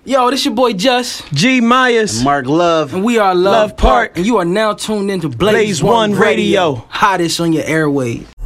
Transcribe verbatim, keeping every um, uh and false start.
Yo, this your boy Just G Myers, and Mark Love, and we are Love, Love Park, and you are now tuned into Blaze, Blaze One, One Radio. Radio. Hottest on your airwaves.